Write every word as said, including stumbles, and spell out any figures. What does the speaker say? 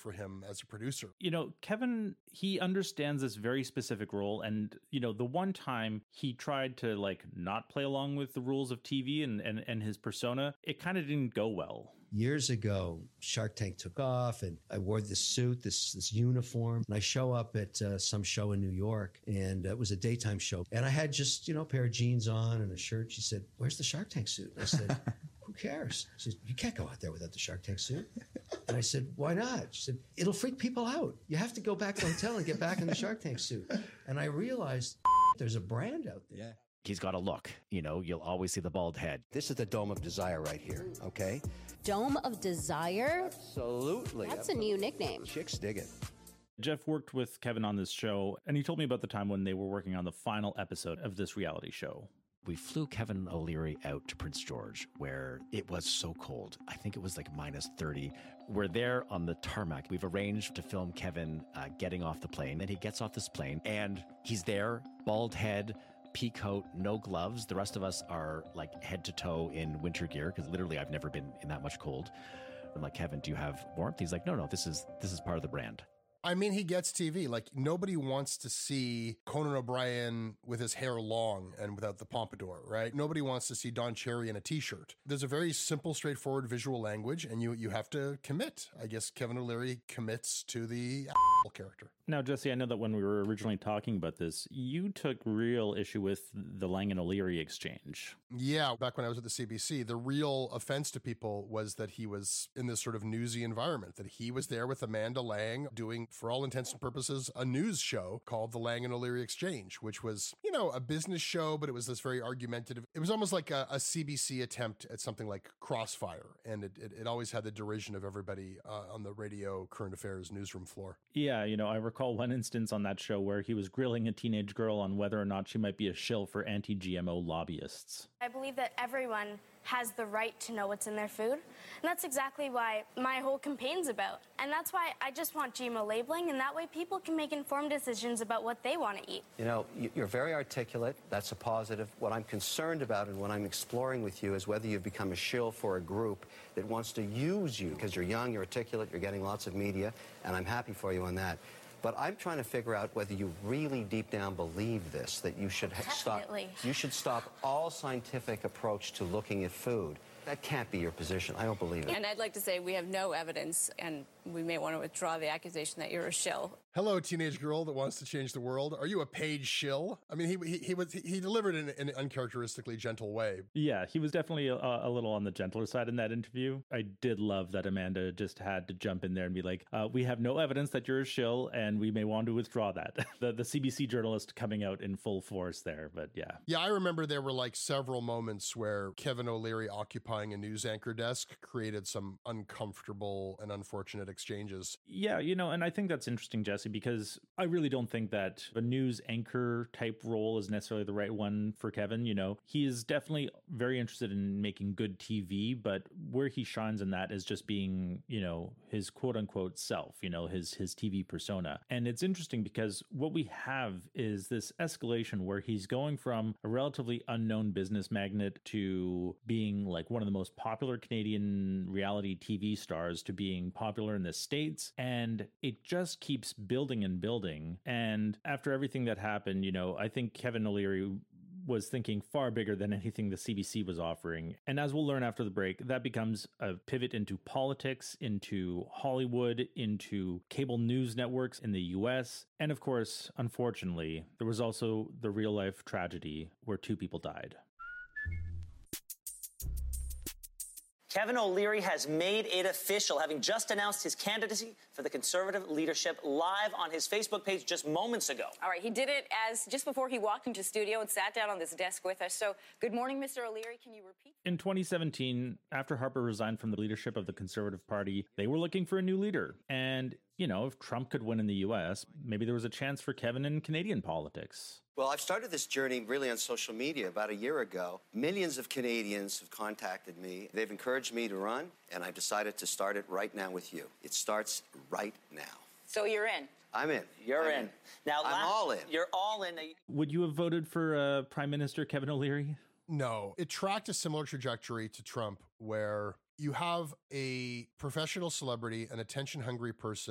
for him as a producer. You know, Kevin, he understands this very specific role. And, you know, the one time he tried to like not play along with the rules of T V and, and, and his persona, it kind of didn't go well. Years ago, Shark Tank took off and I wore this suit, this this uniform. And I show up at uh, some show in New York and it was a daytime show. And I had just, you know, a pair of jeans on and a shirt. She said, "Where's the Shark Tank suit?" And I said, "Who cares?" She said, "You can't go out there without the Shark Tank suit." And I said, "Why not?" She said, "It'll freak people out. You have to go back to the hotel and get back in the Shark Tank suit." And I realized there's a brand out there. Yeah. He's got a look. You know, you'll always see the bald head. This is the Dome of Desire right here, okay? Dome of Desire? Absolutely. That's a new nickname. Chicks dig it. Jeff worked with Kevin on this show, and he told me about the time when they were working on the final episode of this reality show. We flew Kevin O'Leary out to Prince George, where it was so cold. I think it was like minus thirty. We're there on the tarmac. We've arranged to film Kevin uh, getting off the plane. And he gets off this plane, and he's there, bald head, pea coat, no gloves. The rest of us are like head to toe in winter gear, because literally I've never been in that much cold. I'm like, "Kevin, do you have warmth?" He's like, no, no, this is this is part of the brand. I mean, he gets T V. Like, nobody wants to see Conan O'Brien with his hair long and without the pompadour, right? Nobody wants to see Don Cherry in a T-shirt. There's a very simple, straightforward visual language, and you you have to commit. I guess Kevin O'Leary commits to the character. Now, Jesse, I know that when we were originally talking about this, you took real issue with the Lang and O'Leary exchange. Yeah, back when I was at the C B C, the real offense to people was that he was in this sort of newsy environment, that he was there with Amanda Lang doing, for all intents and purposes, a news show called the Lang and O'Leary Exchange, which was, you know, a business show, but it was this very argumentative. It was almost like a, a C B C attempt at something like Crossfire, and it, it, it always had the derision of everybody uh, on the radio current affairs newsroom floor. Yeah, you know, I recall one instance on that show where he was grilling a teenage girl on whether or not she might be a shill for anti-G M O lobbyists. I believe that everyone has the right to know what's in their food. And that's exactly why my whole campaign's about. And that's why I just want G M O labeling, and that way people can make informed decisions about what they want to eat. You know, you're very articulate. That's a positive. What I'm concerned about and what I'm exploring with you is whether you've become a shill for a group that wants to use you because you're young, you're articulate, you're getting lots of media, and I'm happy for you on that. But I'm trying to figure out whether you really deep down believe this, that you should ha- stop. You should stop all scientific approach to looking at food. That can't be your position. I don't believe it. And I'd like to say we have no evidence, and we may want to withdraw the accusation that you're a shill. Hello, teenage girl that wants to change the world. Are you a paid shill? I mean, he he, he was he delivered in, in an uncharacteristically gentle way. Yeah, he was definitely a, a little on the gentler side in that interview. I did love that Amanda just had to jump in there and be like, uh, "We have no evidence that you're a shill, and we may want to withdraw that." the the C B C journalist coming out in full force there, but yeah. Yeah, I remember there were like several moments where Kevin O'Leary occupying a news anchor desk created some uncomfortable and unfortunate exchanges. Yeah, you know, and I think that's interesting, Jesse, because I really don't think that a news anchor type role is necessarily the right one for Kevin. You know, he is definitely very interested in making good T V, but where he shines in that is just being, you know, his quote unquote self, you know, his his T V persona. And it's interesting because what we have is this escalation where he's going from a relatively unknown business magnate to being like one of the most popular Canadian reality T V stars to being popular in the States. And it just keeps building and building. And after everything that happened, you know, I think Kevin O'Leary was thinking far bigger than anything the C B C was offering. And as we'll learn after the break, that becomes a pivot into politics, into Hollywood, into cable news networks in the U S. And of course, unfortunately, there was also the real life tragedy where two people died. Kevin O'Leary has made it official, having just announced his candidacy for the Conservative leadership live on his Facebook page just moments ago. All right, he did it as just before he walked into studio and sat down on this desk with us. So, good morning, Mister O'Leary. Can you repeat? In twenty seventeen, after Harper resigned from the leadership of the Conservative Party, they were looking for a new leader. And, you know, if Trump could win in the U S, maybe there was a chance for Kevin in Canadian politics. Well, I've started this journey really on social media about a year ago. Millions of Canadians have contacted me. They've encouraged me to run, and I've decided to start it right now with you. It starts right now. So you're in? I'm in. You're I'm in. in. Now, I'm la- all in. You're all in. Would you have voted for uh, Prime Minister Kevin O'Leary? No. It tracked a similar trajectory to Trump, where you have a professional celebrity, an attention-hungry person